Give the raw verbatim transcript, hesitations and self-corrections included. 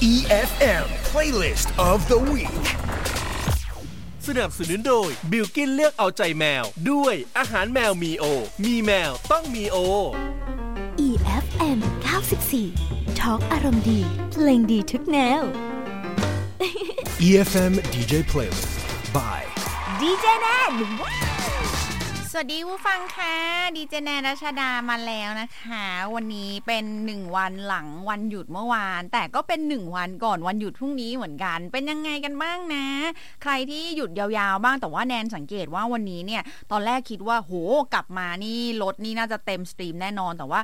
อี เอฟ เอ็ม Playlist of the Week สนับสนุนโดยบิลกินเลือกเอาใจแมวด้วยอาหารแมวมีโอมีแมวต้องมีโออี เอฟ เอ็ม เก้าสิบสี่ Talk อารมณ์ดีเพลงดีทุกแนวอี เอฟ เอ็ม ดี เจ Playlist by ดี เจ แนนสวัสดีผู้ฟังค่ะดีเจแนนรัชดามาแล้วนะคะวันนี้เป็นหนึ่งวันหลังวันหยุดเมื่อวานแต่ก็เป็นหนึ่งวันก่อนวันหยุดพรุ่งนี้เหมือนกันเป็นยังไงกันบ้างนะใครที่หยุดยาวๆบ้างแต่ว่าแนนสังเกตว่าวันนี้เนี่ยตอนแรกคิดว่าโหกลับมานี่รถนี่น่าจะเต็มสตรีมแน่นอนแต่ว่า